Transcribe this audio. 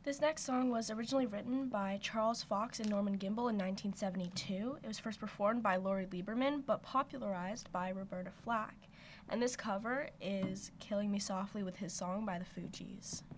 This next song was originally written by Charles Fox and Norman Gimbel in 1972. It was first performed by Lori Lieberman, but popularized by Roberta Flack. And this cover is Killing Me Softly with His Song by the Fugees.